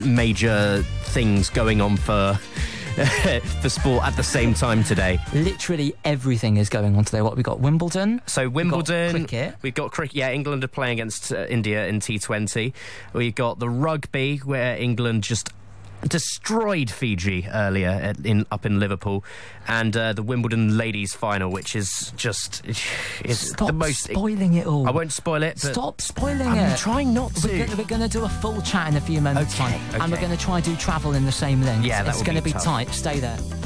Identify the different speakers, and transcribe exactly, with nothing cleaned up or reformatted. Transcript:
Speaker 1: major things going on for for sport at the same time today.
Speaker 2: Literally everything is going on today. What we got? Wimbledon.
Speaker 1: So Wimbledon,
Speaker 2: we've got cricket.
Speaker 1: We've got cricket. Yeah, England are playing against uh, India in T twenty. We've got the rugby, where England just destroyed Fiji earlier at, in up in Liverpool, and uh, the Wimbledon ladies final, which is just it's
Speaker 2: Stop
Speaker 1: the most
Speaker 2: spoiling it all.
Speaker 1: I won't spoil it. But
Speaker 2: Stop spoiling
Speaker 1: I'm
Speaker 2: it.
Speaker 1: trying not to.
Speaker 2: We're gonna, we're gonna do a full chat in a few moments'
Speaker 1: Okay,
Speaker 2: time,
Speaker 1: okay.
Speaker 2: and we're gonna try and do travel in the same link.
Speaker 1: Yeah, that
Speaker 2: it's
Speaker 1: will
Speaker 2: gonna
Speaker 1: be
Speaker 2: be
Speaker 1: tough.
Speaker 2: tight. Stay there.